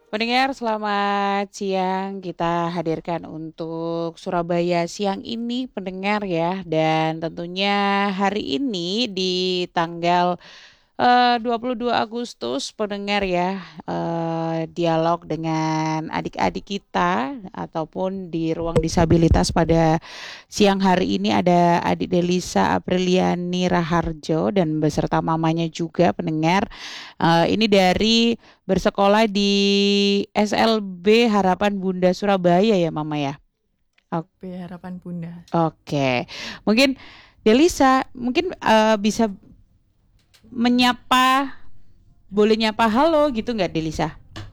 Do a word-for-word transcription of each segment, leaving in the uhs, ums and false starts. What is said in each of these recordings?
Pendengar, selamat siang. Kita hadirkan untuk Surabaya siang ini, pendengar ya. Dan tentunya hari ini di tanggal eh, dua puluh dua Agustus, pendengar ya, eh, dialog dengan adik-adik kita ataupun di ruang disabilitas pada siang hari ini ada adik Delisa Apriliani Raharjo dan beserta mamanya juga, pendengar. Eh, ini dari bersekolah di S L B Harapan Bunda Surabaya ya Mama ya. O- B Harapan Bunda. Oke, mungkin Delisa mungkin eh, bisa menyapa, boleh nyapa halo gitu nggak Delisa?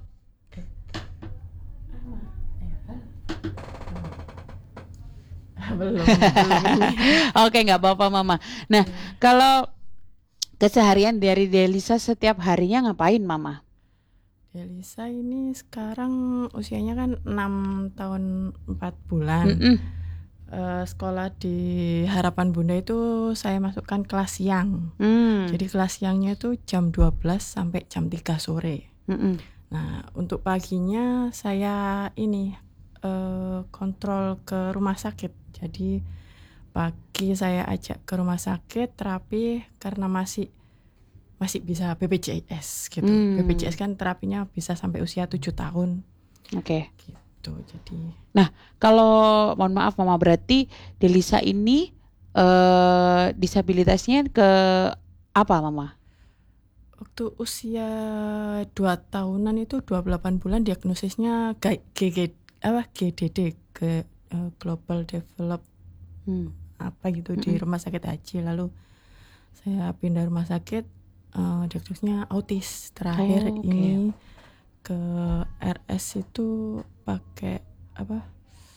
belum belum ini. Oke, nggak apa-apa Mama. Nah, Ya. kalau keseharian dari Delisa setiap harinya ngapain Mama? Delisa ini sekarang usianya kan enam tahun empat bulan. Mm-mm. Eh, sekolah di Harapan Bunda itu saya masukkan kelas siang. Hmm. Jadi kelas siangnya itu jam dua belas sampai jam tiga sore. Mm-mm. Nah, untuk paginya saya ini eh, kontrol ke rumah sakit. Jadi pagi saya ajak ke rumah sakit terapi karena masih masih bisa B P J S gitu. Hmm. B P J S kan terapinya bisa sampai usia tujuh tahun Oke. gitu. Jadi Nah, kalau mohon maaf Mama, berarti Delisa ini eh disabilitasnya ke apa Mama? waktu usia dua tahunan itu dua puluh delapan bulan diagnosisnya G G apa G D D ke eh, Global Develop Hmm. apa gitu di Mm-mm. rumah sakit Haji. Lalu saya pindah rumah sakit, eh, diagnosisnya autis. Terakhir Oh, oke. ini ke R S itu pakai apa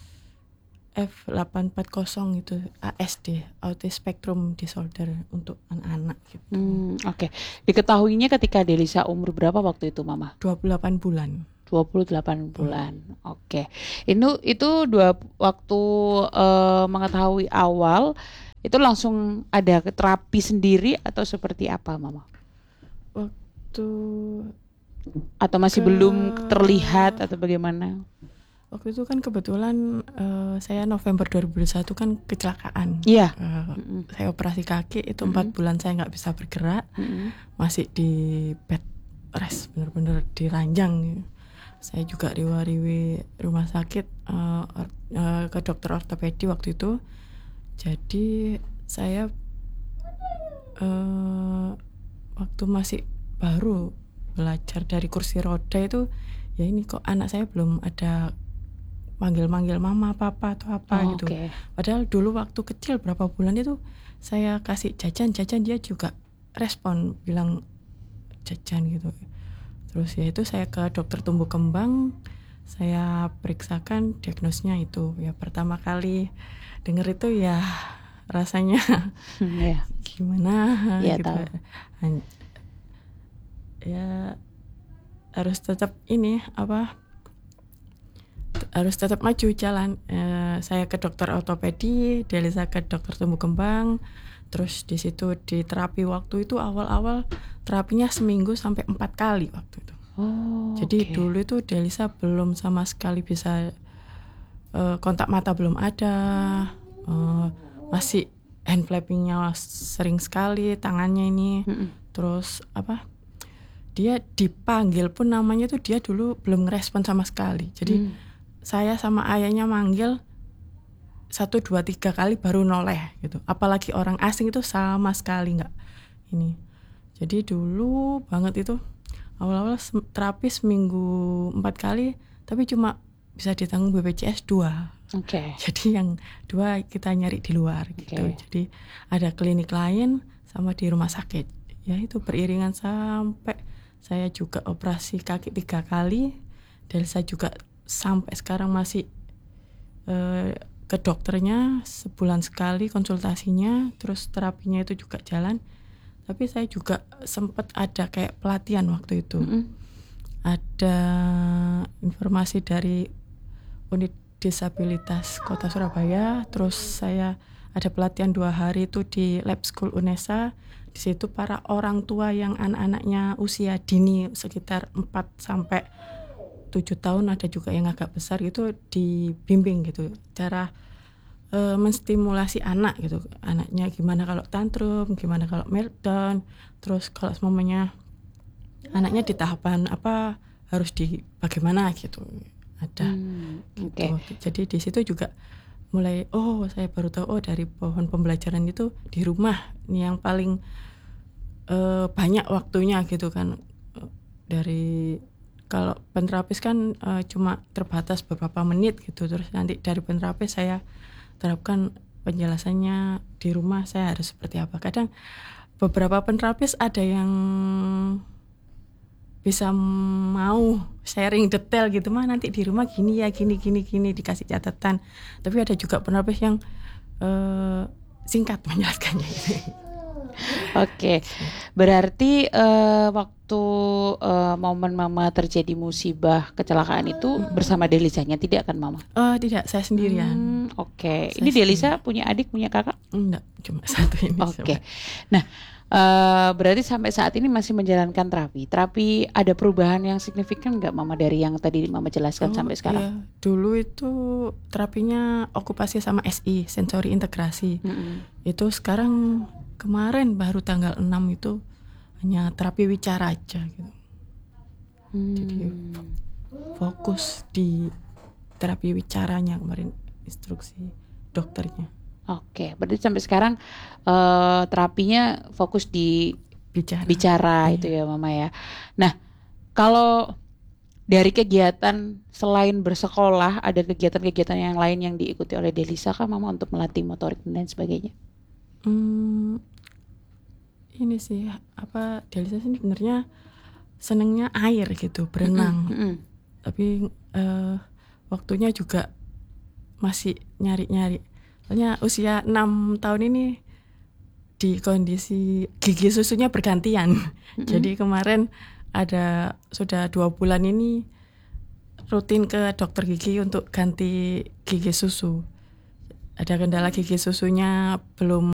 F delapan empat nol gitu, A S D, Autism Spectrum Disorder untuk anak-anak gitu. Hmm, oke. Diketahuinya ketika Delisa umur berapa waktu itu Mama? dua puluh delapan bulan. dua puluh delapan bulan. Oke. Itu itu dua waktu eh, mengetahui awal itu langsung ada terapi sendiri atau seperti apa Mama? Waktu Atau masih ke belum terlihat atau bagaimana? waktu itu kan kebetulan eh, saya November dua ribu dua puluh satu kan kecelakaan. Iya. Eh, Mm-mm. saya operasi kaki itu empat Mm-mm. bulan saya nggak bisa bergerak, Mm-mm. masih di bed rest, bener-bener diranjang. Saya juga riwa-riwi rumah sakit, eh, or- eh, ke dokter ortopedi waktu itu. Jadi saya eh, waktu masih baru belajar dari kursi roda itu, ya ini kok anak saya belum ada manggil-manggil mama, papa atau apa Oh, gitu. oke. Padahal dulu waktu kecil berapa bulan itu saya kasih jajan-jajan dia juga respon bilang jajan gitu. Terus ya itu saya ke dokter tumbuh kembang, saya periksakan diagnosnya itu. Ya pertama kali denger itu ya rasanya Hmm, ya. gimana Iya gitu. tahu. Han- Ya harus tetap ini apa harus tetap maju jalan. Eh, saya ke dokter ortopedi, Delisa ke dokter tumbuh kembang, terus di situ di terapi waktu itu awal-awal terapinya seminggu sampai empat kali waktu itu. Oh, Jadi oke. dulu itu Delisa belum sama sekali bisa, eh, kontak mata belum ada, eh, masih hand flappingnya sering sekali tangannya ini. Mm-mm. Terus apa? Dia dipanggil pun namanya tuh dia dulu belum ngerespon sama sekali. Jadi Hmm. saya sama ayahnya manggil satu dua tiga kali baru noleh gitu. Apalagi orang asing itu sama sekali nggak ini. Jadi dulu banget itu awal-awal sem- terapi seminggu empat kali, tapi cuma bisa ditanggung B P J S dua. Oke. Jadi yang dua kita nyari di luar gitu. Oke. Jadi ada klinik lain sama di rumah sakit. Ya itu beriringan sampai saya juga operasi kaki tiga kali. Delsa juga sampai sekarang masih eh, ke dokternya sebulan sekali konsultasinya, terus terapinya itu juga jalan. Tapi saya juga sempat ada kayak pelatihan waktu itu. Mm-mm. Ada informasi dari unit disabilitas Kota Surabaya, terus saya ada pelatihan dua hari itu di Lab School UNESA. Di situ para orang tua yang anak-anaknya usia dini sekitar empat sampai tujuh tahun, ada juga yang agak besar gitu, dibimbing gitu cara uh, menstimulasi anak gitu, anaknya gimana kalau tantrum, gimana kalau meltdown, terus kalau semuanya anaknya di tahapan apa harus di bagaimana gitu ada Hmm, gitu. oke. Jadi di situ juga mulai oh saya baru tahu oh dari pohon pembelajaran itu di rumah ini yang paling uh, banyak waktunya gitu kan. Uh, dari kalau penterapis kan uh, cuma terbatas beberapa menit gitu, terus nanti dari penterapis saya terapkan penjelasannya di rumah saya harus seperti apa. Kadang beberapa penterapis ada yang bisa mau sharing detail gitu, mah nanti di rumah gini ya, gini gini gini dikasih catatan. Tapi ada juga penterapis yang uh, singkat menjelaskannya. Oke, berarti uh, waktu uh, momen Mama terjadi musibah kecelakaan itu bersama Delisanya, tidak kan Mama? Oh tidak, saya sendirian. Hmm, Oke, Saya ini Delisa sendirian. punya adik, punya kakak? Enggak, cuma satu ini. Oke, nah uh, berarti sampai saat ini masih menjalankan terapi. Terapi ada perubahan yang signifikan nggak Mama dari yang tadi Mama jelaskan Oh, sampai sekarang? iya. Dulu itu terapinya okupasi sama S I, sensori integrasi. Mm-mm. Itu sekarang kemarin baru tanggal enam itu hanya terapi wicara aja gitu. Hmm. Jadi fokus di terapi wicaranya kemarin instruksi dokternya. Oke, berarti sampai sekarang uh, terapinya fokus di Bicara. bicara Iya. itu ya Mama ya. Nah, kalau dari kegiatan selain bersekolah, ada kegiatan-kegiatan yang lain yang diikuti oleh Delisa kah Mama untuk melatih motorik dan lain sebagainya? Hmm, ini sih apa Delisa sih sebenarnya senengnya air gitu, berenang. Mm-mm, mm-mm. Tapi uh, waktunya juga masih nyari-nyari. Soalnya usia enam tahun ini di kondisi gigi susunya bergantian. Mm-mm. Jadi kemarin ada sudah dua bulan ini rutin ke dokter gigi untuk ganti gigi susu. Ada kendala gigi susunya belum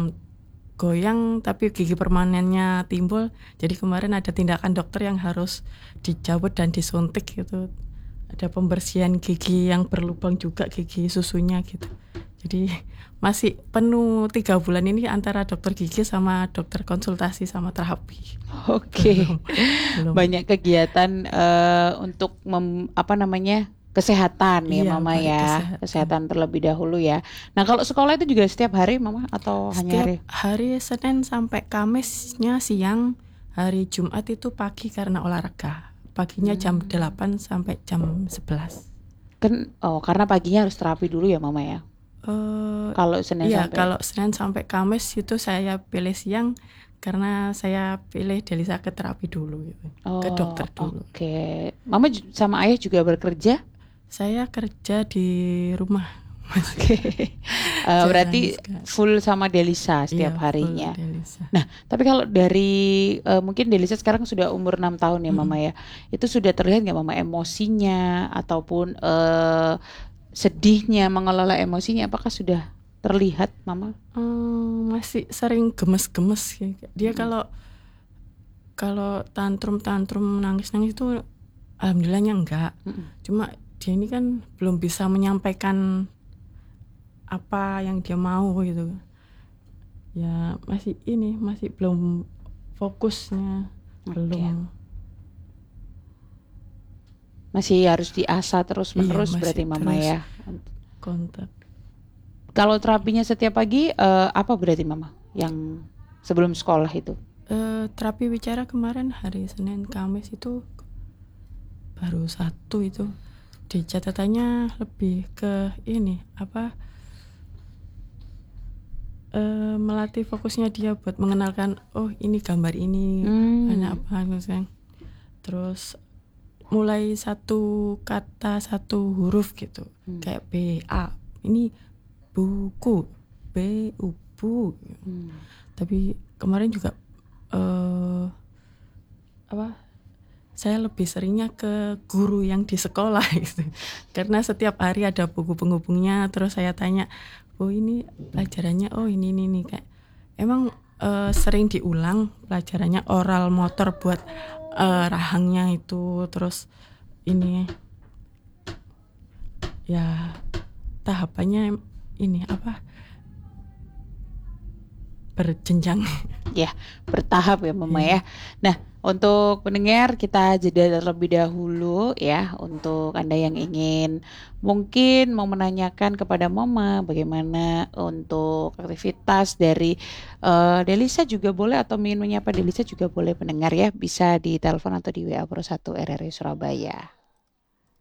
goyang tapi gigi permanennya timbul. Jadi kemarin ada tindakan dokter yang harus dicabut dan disuntik gitu. Ada pembersihan gigi yang berlubang juga gigi susunya gitu. Jadi masih penuh tiga bulan ini antara dokter gigi sama dokter konsultasi sama terapi. Oke, Belum, belum. banyak kegiatan uh, untuk mem, apa namanya kesehatan ya Iya, Mama baik, ya, kesehatan. kesehatan terlebih dahulu ya. Nah kalau sekolah itu juga setiap hari Mama atau hanya hari? Setiap hari Senin sampai Kamisnya siang, hari Jumat itu pagi karena olahraga. Paginya jam delapan sampai jam sebelas. Kan oh karena paginya harus terapi dulu ya Mama ya. Uh, Kalau Senin iya, sampai kalau Senin sampai Kamis itu saya pilih siang karena saya pilih Delisa ke terapi dulu gitu. oh, Ke dokter dulu. Oke, Mama ju- sama Ayah juga bekerja? Saya kerja di rumah. Oke, uh, berarti sekali. full sama Delisa setiap Iya, harinya. full Delisa. Nah, tapi kalau dari uh, mungkin Delisa sekarang sudah umur enam tahun ya Mama ya. Itu sudah terlihat nggak Mama emosinya ataupun uh, sedihnya, mengelola emosinya, apakah sudah terlihat Mama? Hmm, masih sering gemes-gemes ya. Dia Mm-mm. kalau kalau tantrum-tantrum nangis-nangis itu alhamdulillahnya enggak. Mm-mm. Cuma dia ini kan belum bisa menyampaikan apa yang dia mau gitu. Ya masih ini masih belum fokusnya. Oke. Belum. Masih harus diasah terus-menerus Iya, berarti masih Mama terus ya. kontak. Kalau terapinya setiap pagi uh, apa berarti Mama yang sebelum sekolah itu? Uh, terapi bicara kemarin hari Senin Kamis itu baru satu itu. Di catatannya lebih ke ini apa uh, melatih fokusnya dia buat mengenalkan oh ini gambar ini Hmm. banyak apa gitu. Terus mulai satu kata satu huruf gitu. Hmm. Kayak B A ini buku, B U bu. Hmm. Tapi kemarin juga uh, apa saya lebih seringnya ke guru yang di sekolah gitu. Karena setiap hari ada buku penghubungnya, terus saya tanya, oh ini pelajarannya, oh ini ini nih kayak emang uh, sering diulang pelajarannya oral motor buat uh, rahangnya itu, terus ini ya tahapannya ini apa berjenjang. Ya, bertahap ya Mama ya. Iya. Nah, untuk pendengar kita jeda terlebih dahulu ya untuk Anda yang ingin mungkin mau menanyakan kepada Mama bagaimana untuk aktivitas dari eh, Delisa juga boleh atau ingin menyapa Delisa juga boleh pendengar ya bisa di telepon atau di W A Pro satu R R I Surabaya.